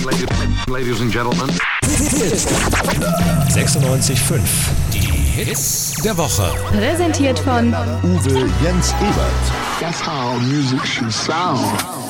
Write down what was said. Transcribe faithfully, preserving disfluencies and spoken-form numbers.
Ladies and Gentlemen. sechsundneunzig Komma fünf. Die Hits der Woche. Präsentiert von Uwe Jens Ebert. That's how music should sound.